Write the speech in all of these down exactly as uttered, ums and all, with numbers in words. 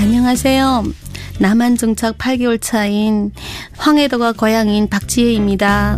안녕하세요. 남한 정착 팔 개월 차인 황해도가 고향인 박지혜입니다.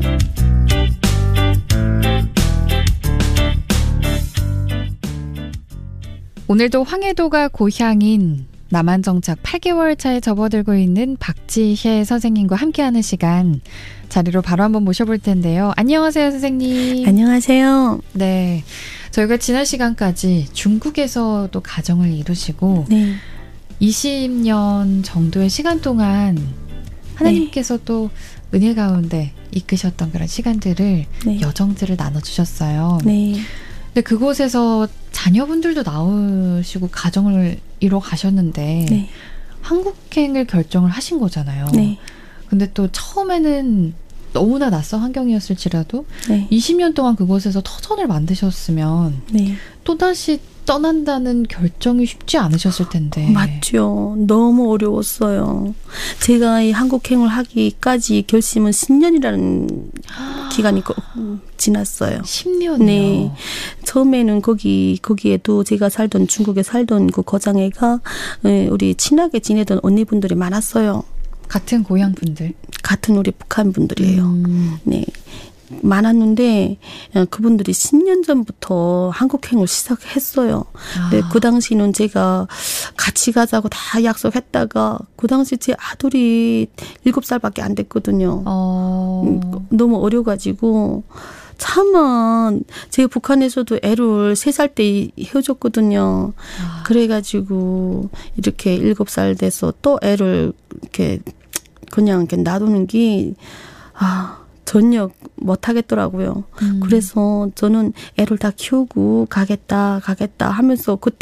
오늘도 황해도가 고향인 남한 정착 팔 개월 차에 접어들고 있는 박지혜 선생님과 함께하는 시간, 자리로 바로 한번 모셔볼 텐데요. 안녕하세요, 선생님. 안녕하세요. 네, 저희가 지난 시간까지 중국에서도 가정을 이루시고 네. 이십 년 정도의 시간 동안 하나님께서 또 은혜 가운데 이끄셨던 그런 시간들을, 네. 여정들을 나눠주셨어요. 네. 근데 그곳에서 자녀분들도 나오시고 가정을 이뤄 가셨는데 네. 한국행을 결정을 하신 거잖아요. 네. 근데 또 처음에는 너무나 낯선 환경이었을지라도 네. 이십 년 동안 그곳에서 터전을 만드셨으면 네. 또다시 떠난다는 결정이 쉽지 않으셨을 텐데. 맞죠. 너무 어려웠어요. 제가 이 한국행을 하기까지 결심은 십 년이라는 기간이 지났어요. 십 년이요? 네. 처음에는 거기, 거기에도 제가 살던, 중국에 살던 그 고장애가 우리 친하게 지내던 언니분들이 많았어요. 같은 고향 분들? 같은 우리 북한 분들이에요. 음. 네. 많았는데 그분들이 십 년 전부터 한국행을 시작했어요. 아. 네, 그 당시는 제가 같이 가자고 다 약속했다가 그 당시 제 아들이 일곱 살밖에 안 됐거든요. 어. 너무 어려가지고 차마 제가 북한에서도 애를 세 살 때 헤어졌거든요. 아. 그래가지고 이렇게 일곱 살 돼서 또 애를 이렇게 그냥 이렇게 놔두는 게 아. 전혀 못하겠더라고요. 음. 그래서 저는 애를 다 키우고 가겠다 가겠다 하면서 그때